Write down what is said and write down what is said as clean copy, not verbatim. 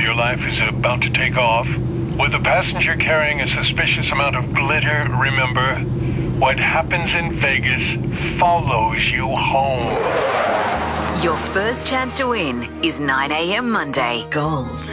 your life is about to take off? With a passenger carrying a suspicious amount of glitter, remember, what happens in Vegas follows you home. Your first chance to win is 9 a.m. Monday. Gold.